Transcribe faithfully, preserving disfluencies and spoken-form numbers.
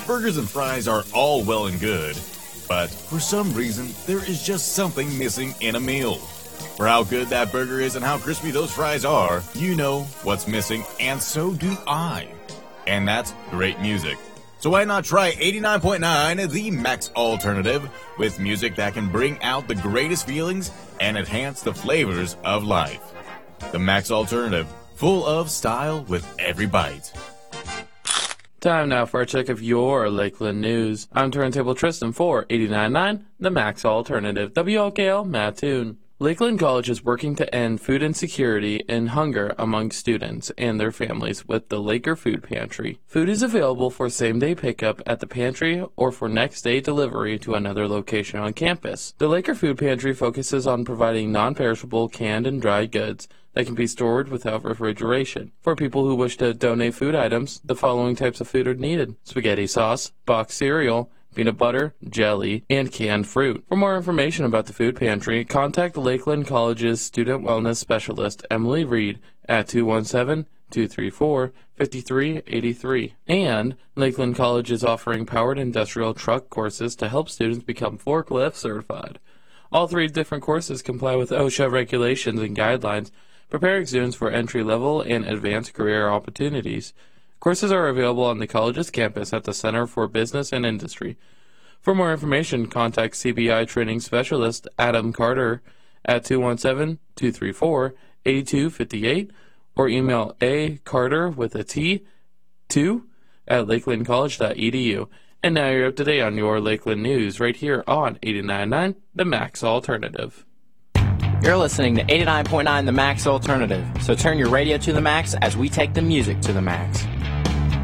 Burgers and fries are all well and good, but for some reason, there is just something missing in a meal. For how good that burger is and how crispy those fries are, you know what's missing, and so do I. And that's great music. So why not try eighty-nine point nine, the Max Alternative, with music that can bring out the greatest feelings and enhance the flavors of life. The Max Alternative, full of style with every bite. Time now for a check of your Lakeland news. I'm Turntable Tristan for eighty-nine point nine, the Max Alternative. W L K L Mattoon. Lakeland College is working to end food insecurity and hunger among students and their families with the Laker Food Pantry. Food is available for same-day pickup at the pantry or for next-day delivery to another location on campus. The Laker Food Pantry focuses on providing non-perishable canned and dried goods that can be stored without refrigeration. For people who wish to donate food items, the following types of food are needed: spaghetti sauce, boxed cereal, peanut butter, jelly, and canned fruit. For more information about the food pantry, contact Lakeland College's Student Wellness Specialist, Emily Reed, at two one seven, two three four, five three eight three. And Lakeland College is offering powered industrial truck courses to help students become forklift certified. All three different courses comply with OSHA regulations and guidelines, preparing students for entry-level and advanced career opportunities. Courses are available on the college's campus at the Center for Business and Industry. For more information, contact C B I Training Specialist Adam Carter at two one seven, two three four, eight two five eight or email a carter with a T, two at lakeland college dot e d u. And now you're up to date on your Lakeland news right here on eighty-nine point nine, the Max Alternative. You're listening to eighty-nine point nine The Max Alternative, so turn your radio to the max as we take the music to the max.